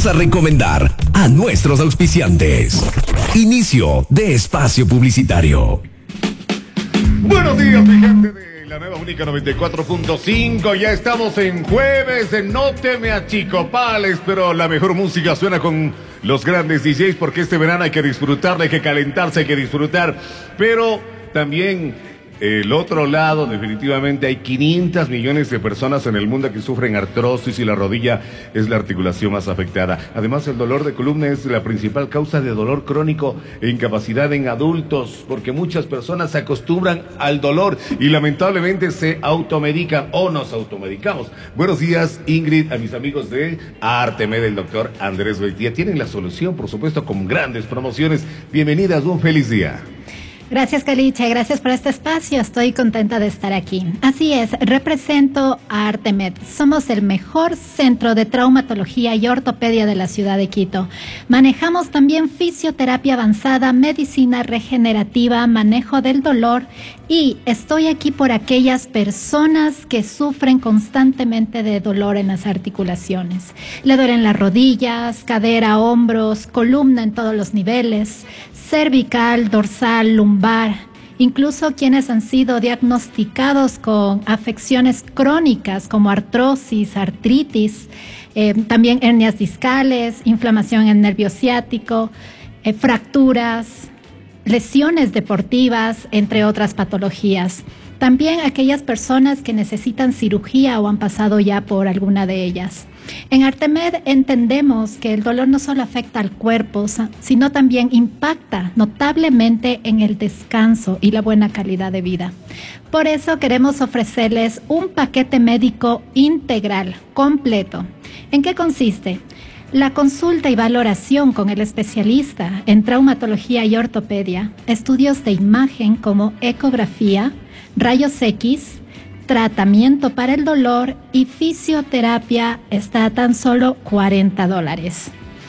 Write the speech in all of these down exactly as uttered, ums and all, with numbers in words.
vamos a recomendar a nuestros auspiciantes. Inicio de espacio publicitario. Buenos días, mi gente de la nueva única noventa y cuatro punto cinco. Ya estamos en jueves de No Te Me Achicopales, pero la mejor música suena con los grandes D Js, porque este verano hay que disfrutarla, hay que calentarse, hay que disfrutar. Pero también el otro lado, definitivamente hay quinientos millones de personas en el mundo que sufren artrosis y la rodilla es la articulación más afectada. Además, el dolor de columna es la principal causa de dolor crónico e incapacidad en adultos, porque muchas personas se acostumbran al dolor y lamentablemente se automedican o nos automedicamos. Buenos días, Ingrid, a mis amigos de Artemed, del doctor Andrés Beitía. Tienen la solución, por supuesto, con grandes promociones. Bienvenidas, un feliz día. Gracias, Caliche, gracias por este espacio, estoy contenta de estar aquí. Así es, represento a Artemed, somos el mejor centro de traumatología y ortopedia de la ciudad de Quito. Manejamos también fisioterapia avanzada, medicina regenerativa, manejo del dolor y estoy aquí por aquellas personas que sufren constantemente de dolor en las articulaciones. Le duelen las rodillas, cadera, hombros, columna en todos los niveles, cervical, dorsal, lumbar, incluso quienes han sido diagnosticados con afecciones crónicas como artrosis, artritis, eh, también hernias discales, inflamación en el nervio ciático, eh, fracturas, lesiones deportivas, entre otras patologías. También aquellas personas que necesitan cirugía o han pasado ya por alguna de ellas. En Artemed entendemos que el dolor no solo afecta al cuerpo, sino también impacta notablemente en el descanso y la buena calidad de vida. Por eso queremos ofrecerles un paquete médico integral, completo. ¿En qué consiste? La consulta y valoración con el especialista en traumatología y ortopedia, estudios de imagen como ecografía, rayos X, tratamiento para el dolor y fisioterapia está a tan solo cuarenta dólares.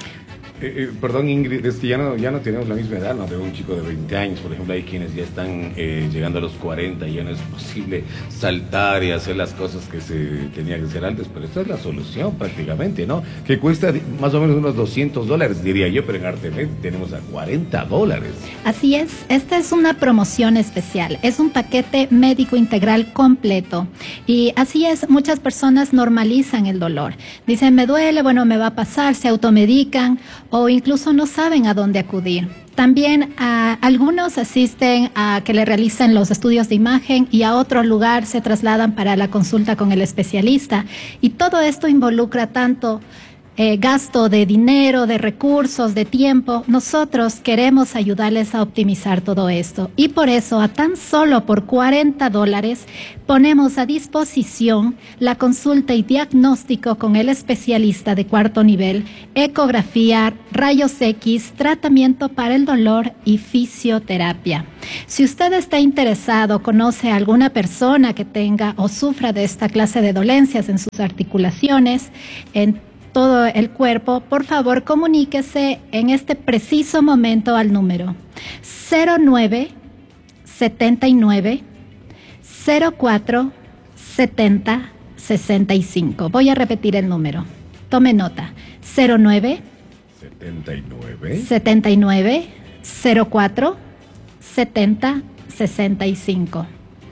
Eh, eh, perdón, Ingrid, es que ya no, ya no tenemos la misma edad, ¿no? De un chico de veinte años, por ejemplo, hay quienes ya están eh, llegando a los cuarenta y ya no es posible saltar y hacer las cosas que se tenía que hacer antes, pero esta es la solución prácticamente, ¿no? Que cuesta más o menos unos doscientos dólares, diría yo, pero en Artemed tenemos a cuarenta dólares. Así es, esta es una promoción especial, es un paquete médico integral completo y así es, muchas personas normalizan el dolor. Dicen, me duele, bueno, me va a pasar, se automedican o incluso no saben a dónde acudir. También a, algunos asisten a que le realicen los estudios de imagen y a otro lugar se trasladan para la consulta con el especialista. Y todo esto involucra tanto eh, gasto de dinero, de recursos, de tiempo. Nosotros queremos ayudarles a optimizar todo esto. Y por eso, a tan solo por cuarenta dólares, ponemos a disposición la consulta y diagnóstico con el especialista de cuarto nivel, ecografía, rayos X, tratamiento para el dolor y fisioterapia. Si usted está interesado, conoce a alguna persona que tenga o sufra de esta clase de dolencias en sus articulaciones, en todo el cuerpo, por favor comuníquese en este preciso momento al número cero nueve setenta y nueve cero cuatro setenta sesenta y cinco. Voy a repetir el número. Tome nota. cero nueve setenta y nueve setenta y nueve cero cuatro setenta sesenta y cinco.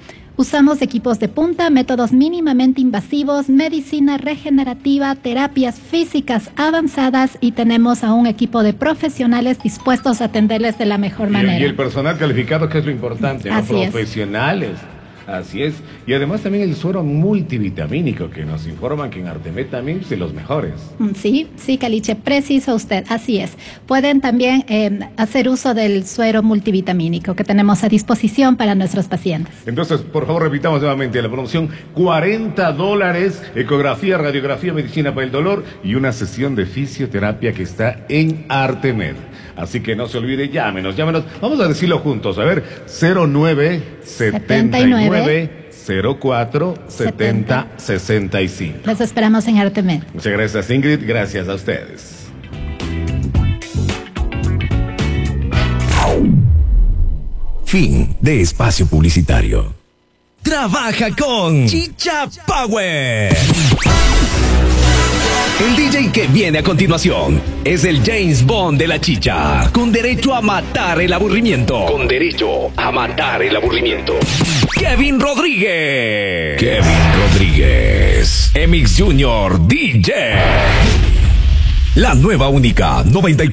Usamos equipos de punta, métodos mínimamente invasivos, medicina regenerativa, terapias físicas avanzadas y tenemos a un equipo de profesionales dispuestos a atenderles de la mejor manera. Y, y el personal calificado, que es lo importante, ¿no? Así Profesionales. Es. Así es. Y además también el suero multivitamínico, que nos informan que en Artemed también es de los mejores. Sí, sí, Caliche, preciso usted, así es. Pueden también eh, hacer uso del suero multivitamínico que tenemos a disposición para nuestros pacientes. Entonces, por favor, repitamos nuevamente la promoción: cuarenta dólares, ecografía, radiografía, medicina para el dolor y una sesión de fisioterapia que está en Artemed. Así que no se olvide, llámenos, llámenos. Vamos a decirlo juntos, a ver, cero nueve setenta y nueve cero cuatro setenta sesenta y cinco. Los esperamos en Artemed. Muchas gracias, Ingrid, gracias a ustedes. Fin de espacio publicitario. Trabaja con Chicha Power. El D J que viene a continuación es el James Bond de la chicha, con derecho a matar el aburrimiento. Con derecho a matar el aburrimiento. Kevin Rodríguez. Kevin Rodríguez. M X Junior D J. La nueva única noventa y cuatro.